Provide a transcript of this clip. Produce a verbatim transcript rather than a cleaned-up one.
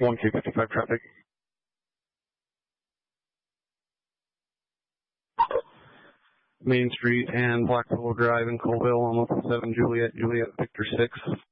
one K fifty-five traffic. Main Street and Black Willow Drive in Colville, almost seven Juliet, Juliet Victor six.